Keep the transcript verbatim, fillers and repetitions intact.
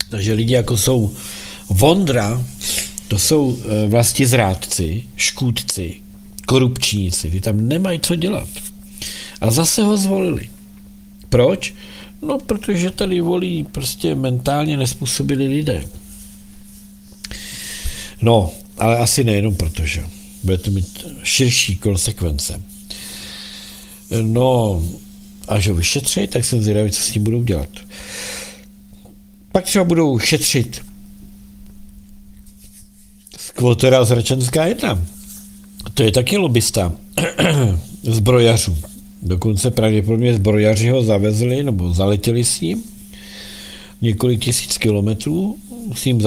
Takže lidi jako jsou Vondra, to jsou vlastně zrádci, škůdci, korupčníci, ty tam nemají co dělat. A zase ho zvolili. Proč? No, protože tady volí prostě mentálně nespůsobili lidé. No, ale asi nejenom protože. Bude to mít širší konsekvence. No, až ho vyšetří, tak jsem zvědavý, co s tím budou dělat. Pak třeba budou šetřit Skvotera z Hradčanská jedna. To je taky lobista zbrojařů. Dokonce pravděpodobně zbrojaři ho zavezli nebo zaletěli s ním několik tisíc kilometrů, s ním